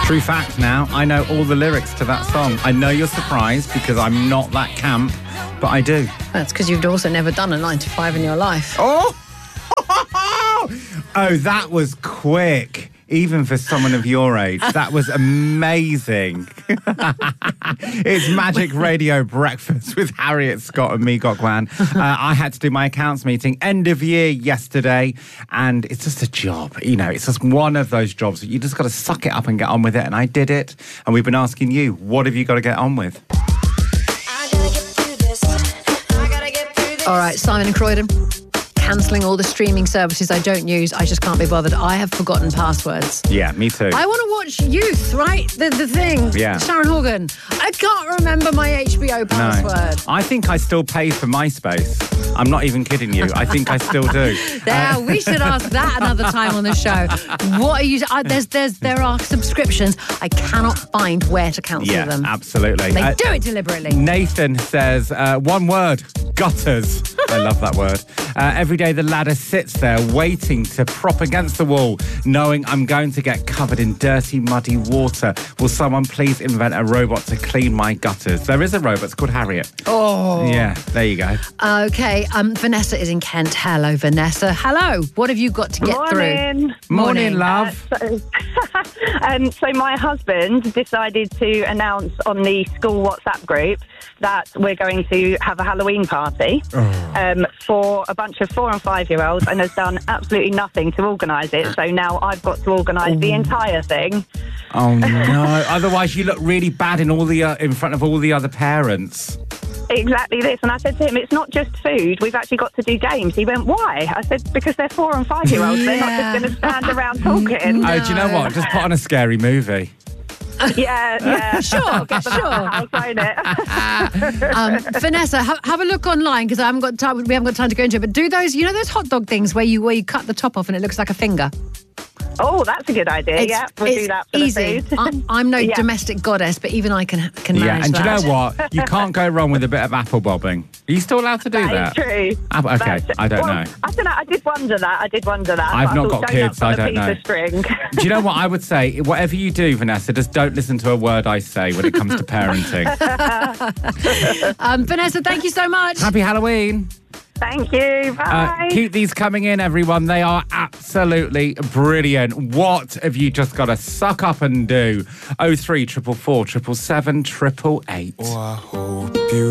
True fact now, I know all the lyrics to that song. I know you're surprised because I'm not that camp, but I do. That's because you've also never done a 9 to 5 in your life. Oh! Oh, that was quick. Even for someone of your age, that was amazing. It's Magic Radio Breakfast with Harriet Scott and me, Gokwan. I had to do my accounts meeting end of year yesterday, and it's just a job. You know, it's just one of those jobs that you just got to suck it up and get on with it. And I did it. And we've been asking you, what have you got to get on with? All right, Simon and Croydon. Cancelling all the streaming services I don't use. I just can't be bothered. I have forgotten passwords. Yeah, me too. I want to watch Youth, right? The thing. Yeah. Sharon Horgan. I can't remember my HBO password. No. I think I still pay for MySpace. I'm not even kidding you. I think I still do. We should ask that another time on the show. What are you... there are subscriptions. I cannot find where to cancel them. Yeah, absolutely. They do it deliberately. Nathan says, one word, gutters. I love that word. Every day the ladder sits there waiting to prop against the wall, knowing I'm going to get covered in dirty, muddy water. Will someone please invent a robot to clean my gutters? There is a robot. It's called Harriet. Oh. Yeah, there you go. Okay, Vanessa is in Kent. Hello, Vanessa. Hello. What have you got to get through? Morning, love. So my husband decided to announce on the school WhatsApp group that we're going to have a Halloween party for a bunch of 4 and 5-year-olds, and has done absolutely nothing to organise it. So now I've got to organise the entire thing. Oh no! Otherwise, you look really bad in front of all the other parents. Exactly this. And I said to him, it's not just food. We've actually got to do games. He went, why? I said, because they're 4 and 5-year-olds. They're not just going to stand around talking. No. Oh, do you know what? Just put on a scary movie. Yeah. Sure. Vanessa, have a look online because we haven't got time to go into it. But do those, those hot dog things where you cut the top off and it looks like a finger? Oh, that's a good idea. We'll do that for easy. the food. I'm no domestic goddess, but even I can manage that. Yeah, and do you know what? You can't go wrong with a bit of apple bobbing. Are you still allowed to do that? That is true. Okay, I don't know. I don't know. I did wonder that. I've not got kids, I don't know. String. Do you know what I would say? Whatever you do, Vanessa, just don't listen to a word I say when it comes to parenting. Vanessa, thank you so much. Happy Halloween. Thank you. Bye. Keep these coming in, everyone. They are absolutely brilliant. What have you just got to suck up and do? 03 444 777 888.